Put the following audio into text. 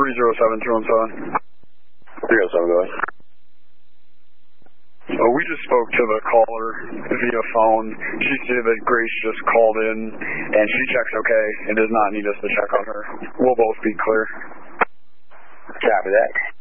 307-217. 307, go ahead. We just spoke to the caller via phone. She said that Grace just called in, and she checks okay and does not need us to check on her. We'll both be clear. Copy that.